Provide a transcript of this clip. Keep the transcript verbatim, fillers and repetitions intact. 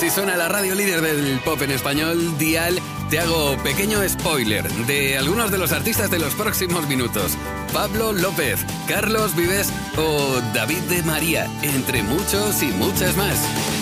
Si suena la radio líder del pop en español, Dial, te hago pequeño spoiler de algunos de los artistas de los próximos minutos. Pablo López, Carlos Vives o David de María, entre muchos y muchas más.